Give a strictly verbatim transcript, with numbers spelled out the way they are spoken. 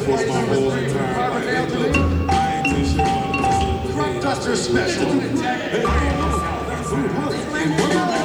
for my whole entire life. Hey, look, I ain't do shit about it. Crop Duster Special. Hey, hey, hey,